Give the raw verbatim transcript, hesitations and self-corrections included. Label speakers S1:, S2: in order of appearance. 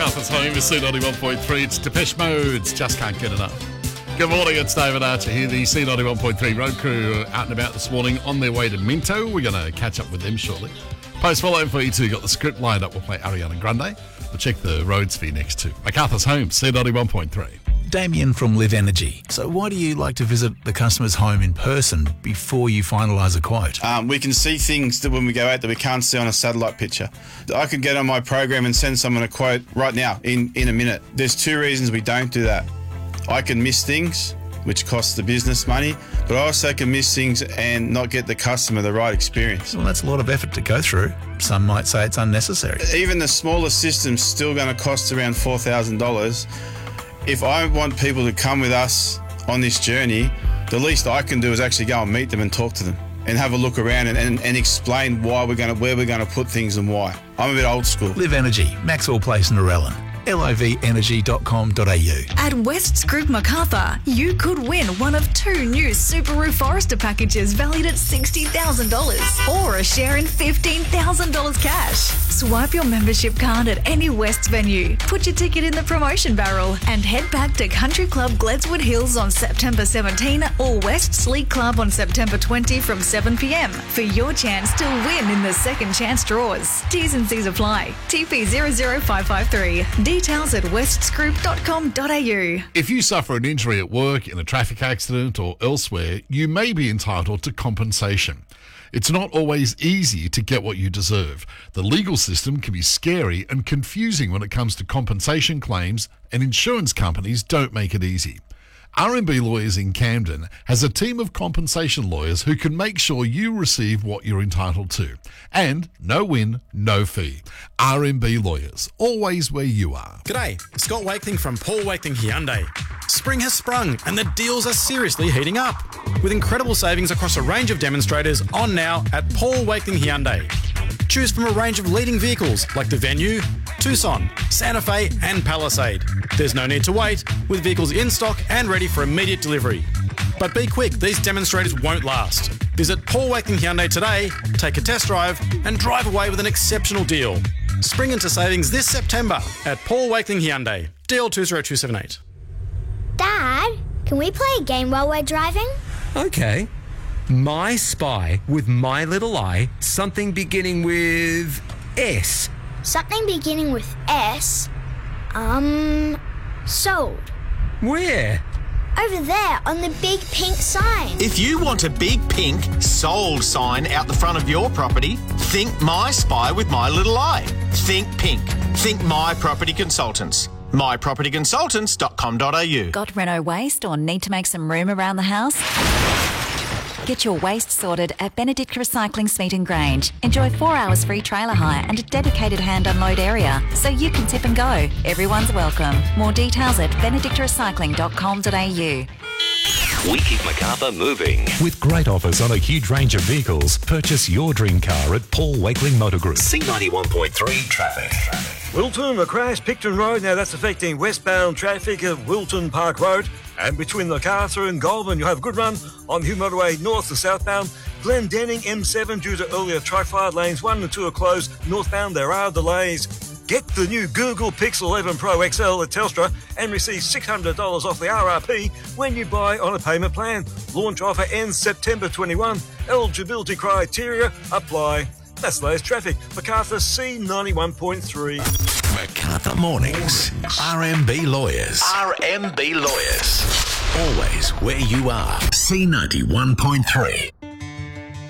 S1: MacArthur's Home is C ninety-one point three. It's Depeche Mode's Just Can't Get Enough. Good morning, it's David Archer here. The C ninety-one point three road crew are out and about this morning on their way to Minto. We're going to catch up with them shortly. Post follow for you two. Got the script lined up. We'll play Ariana Grande. We'll check the roads for you next too. MacArthur's Home, C ninety-one point three.
S2: Damien from Live Energy. So why do you like to visit the customer's home in person before you finalise a quote?
S3: Um, we can see things that when we go out that we can't see on a satellite picture. I could get on my program and send someone a quote right now in, in a minute. There's two reasons we don't do that. I can miss things, which costs the business money, but I also can miss things and not get the customer the right experience.
S2: Well, that's a lot of effort to go through. Some might say it's unnecessary.
S3: Even the smallest system's still going to cost around four thousand dollars. If I want people to come with us on this journey, the least I can do is actually go and meet them and talk to them and have a look around and, and, and explain why we're going to, where we're going to put things and why. I'm a bit old school.
S2: Live Energy, Maxwell Place, Narellan. liv energy dot com dot a u.
S4: At West Group MacArthur, you could win one of two new Subaru Forester packages valued at sixty thousand dollars or a share in fifteen thousand dollars cash. Swipe your membership card at any West venue, put your ticket in the promotion barrel and head back to Country Club Gledswood Hills on September seventeenth or West Sleek Club on September twentieth from seven p m for your chance to win in the second chance draws. T's and C's apply. T P zero zero five five three. Details at wests group dot com dot a u.
S1: If you suffer an injury at work, in a traffic accident or elsewhere, you may be entitled to compensation. It's not always easy to get what you deserve. The legal system can be scary and confusing when it comes to compensation claims, and insurance companies don't make it easy. R M B Lawyers in Camden has a team of compensation lawyers who can make sure you receive what you're entitled to. And no win, no fee. R M B Lawyers, always where you are.
S5: G'day, Scott Wakeling from Paul Wakeling Hyundai. Spring has sprung and the deals are seriously heating up, with incredible savings across a range of demonstrators on now at Paul Wakeling Hyundai. Choose from a range of leading vehicles like the Venue, Tucson, Santa Fe and Palisade. There's no need to wait, with vehicles in stock and ready for immediate delivery. But be quick, these demonstrators won't last. Visit Paul Wakeling Hyundai today, take a test drive and drive away with an exceptional deal. Spring into savings this September at Paul Wakeling Hyundai. D L two zero two seven eight.
S6: Dad, can we play a game while we're driving?
S7: Okay. My Spy with My Little Eye, something beginning with S.
S6: Something beginning with S? Um, sold.
S7: Where?
S6: Over there on the big pink sign.
S8: If you want a big pink sold sign out the front of your property, think My Spy with My Little Eye. Think pink. Think My Property Consultants. my property consultants dot com dot a u.
S9: Got Renault waste or need to make some room around the house? Get your waste sorted at Benedict Recycling Smeaton Grange. Enjoy four hours free trailer hire and a dedicated hand unload area so you can tip and go. Everyone's welcome. More details at benedict recycling dot com dot a u.
S10: We keep MacArthur moving.
S11: With great offers on a huge range of vehicles, purchase your dream car at Paul Wakeling Motor Group.
S10: C ninety-one point three traffic.
S12: Wilton, a crash, Picton Road. Now that's affecting westbound traffic at Wilton Park Road. And between MacArthur and Goulburn, you'll have a good run on Hume Motorway north to southbound. Glendenning M seven due to earlier tri-fired lanes one and two are closed. Northbound, there are delays. Get the new Google Pixel eleven Pro X L at Telstra and receive six hundred dollars off the R R P when you buy on a payment plan. Launch offer ends September twenty-first. Eligibility criteria apply. That's the latest traffic. MacArthur C ninety-one point three.
S11: MacArthur Mornings. R M B Lawyers.
S10: R M B Lawyers.
S11: Always where you are. C ninety-one point three.